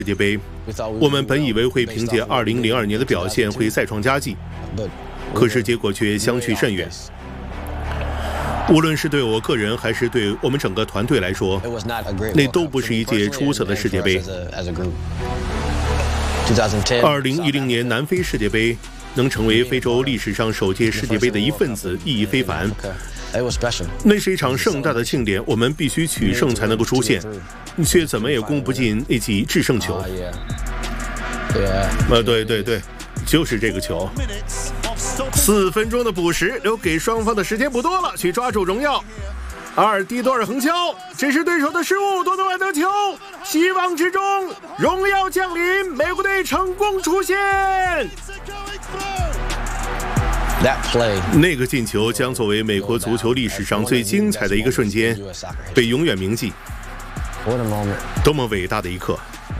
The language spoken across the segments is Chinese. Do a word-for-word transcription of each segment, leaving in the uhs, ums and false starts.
世界杯，我们本以为会凭借二零零二年的表现会再创佳绩，可是结果却相去甚远。无论是对我个人还是对我们整个团队来说，那都不是一届出色的世界杯。二零一零年南非世界杯能成为非洲历史上首届世界杯的一份子，意义非凡。那是一场盛大的庆典，我们必须取胜才能够出现，却怎么也攻不进那记制胜球。呃，对对对，就是这个球。四分钟的补时，留给双方的时间不多了，去抓住荣耀。阿尔蒂多尔横敲，这是对手的失误，多诺万得球，希望之中，荣耀降临，美国队成功出现。那个进球将作为美国足球历史上最精彩的一个瞬间，被永远铭记。多么伟大的一刻！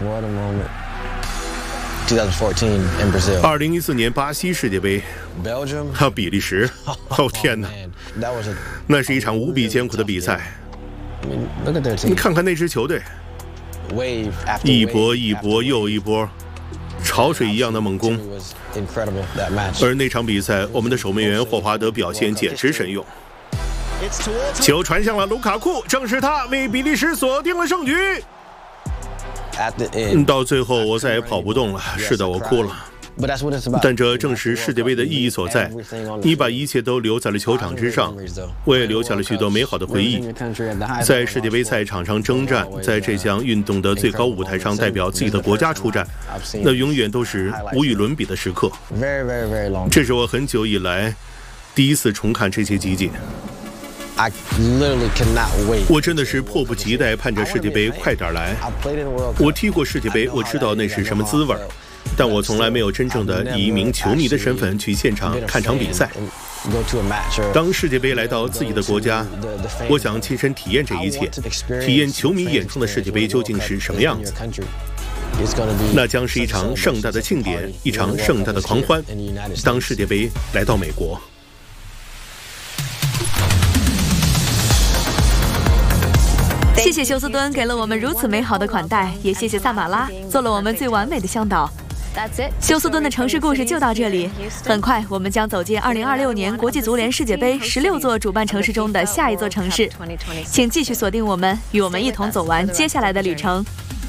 二零一四年巴西世界杯，还有比利时，哦天哪，那是一场无比艰苦的比赛。你看看那支球队，一波一波又一波，潮水一样的猛攻。而那场比赛，我们的守门员霍华德表现简直神勇。球传向了卢卡库，正是他为比利时锁定了胜局。到最后我再也跑不动了，是的，我哭了。但这正是世界杯的意义所在，你把一切都留在了球场之上。我也留下了许多美好的回忆，在世界杯赛场上征战，在这项运动的最高舞台上代表自己的国家出战，那永远都是无与伦比的时刻。这是我很久以来第一次重看这些集锦，我真的是迫不及待盼着世界杯快点来。我踢过世界杯，我知道那是什么滋味，但我从来没有真正的以一名球迷的身份去现场看场比赛。当世界杯来到自己的国家，我想亲身体验这一切，体验球迷眼中的世界杯究竟是什么样子。那将是一场盛大的庆典，一场盛大的狂欢。当世界杯来到美国， 谢谢休斯敦给了我们如此美好的款待，也谢谢萨马拉做了我们最完美的向导。休斯敦的城市故事就到这里，很快我们将走进二零二六年国际足联世界杯十六座主办城市中的下一座城市，请继续锁定我们，与我们一同走完接下来的旅程。